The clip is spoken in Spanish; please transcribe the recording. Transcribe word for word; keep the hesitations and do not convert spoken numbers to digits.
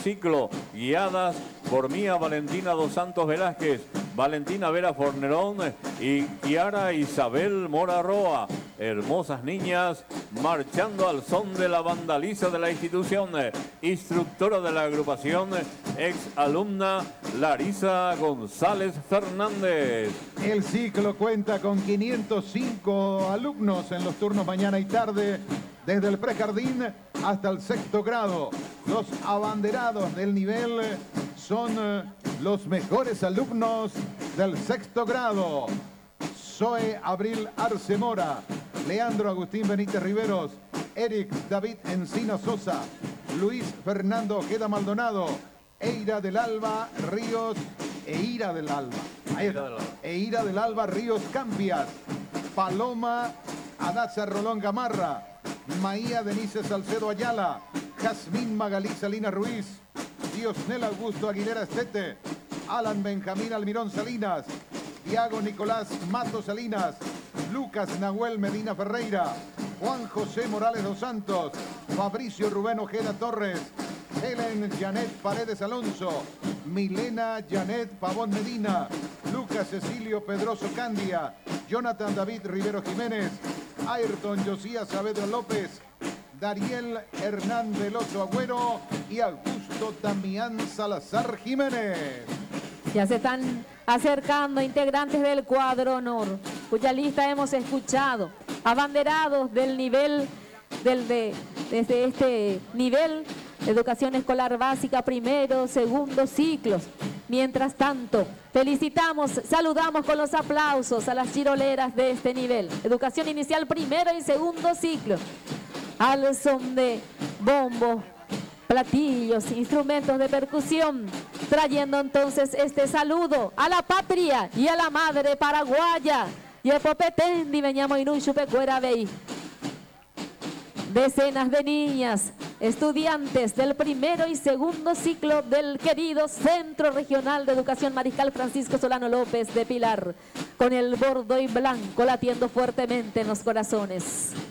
ciclo, guiadas por Mía Valentina dos Santos Velázquez, Valentina Vera Fornerón y Kiara Isabel Mora Roa. Hermosas niñas marchando al son de la vandaliza de la institución. Instructora de la agrupación, ex alumna Larisa González Fernández. El ciclo cuenta con quinientos cinco alumnos en los turnos mañana y tarde, desde el prejardín hasta el sexto grado. Los abanderados del nivel son los mejores alumnos del sexto grado. Zoe Abril Arce Mora, Leandro Agustín Benítez Riveros, Eric David Encina Sosa, Luis Fernando Ojeda Maldonado, Eira del Alba Ríos, Eira del Alba, Eira del Alba Ríos Campias, Paloma Adaza Rolón Gamarra, Maía Denise Salcedo Ayala, Jazmín Magalí Salina Ruiz, Diosnel Augusto Aguilera Estete, Alan Benjamín Almirón Salinas, Diago Nicolás Mato Salinas, Lucas Nahuel Medina Ferreira, Juan José Morales dos Santos, Fabricio Rubén Ojeda Torres, Helen Janet Paredes Alonso, Milena Janet Pavón Medina, Lucas Cecilio Pedroso Candia, Jonathan David Rivero Jiménez, Ayrton Josías Saavedra López, Dariel Hernán Veloso Agüero y Augusto Damián Salazar Jiménez. Ya se están acercando integrantes del cuadro honor, cuya lista hemos escuchado. Abanderados del nivel, del de, desde este nivel, educación escolar básica, primero, segundo ciclos. Mientras tanto, felicitamos, saludamos con los aplausos a las chiroleras de este nivel. Educación inicial, primero y segundo ciclo. Al son de bombos, platillos, instrumentos de percusión, trayendo entonces este saludo a la patria y a la madre paraguaya. Y Popetén, Diveñamo Inuyu Pecuera Bey. Decenas de niñas, estudiantes del primero y segundo ciclo del querido Centro Regional de Educación Mariscal Francisco Solano López de Pilar, con el bordo y blanco latiendo fuertemente en los corazones.